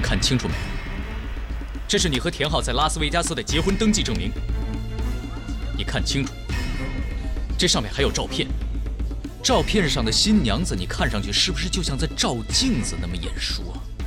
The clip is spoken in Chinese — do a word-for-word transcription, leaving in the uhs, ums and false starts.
看清楚没？这是你和田浩在拉斯维加斯的结婚登记证明。你看清楚，这上面还有照片。照片上的新娘子，你看上去是不是就像在照镜子那么眼熟啊？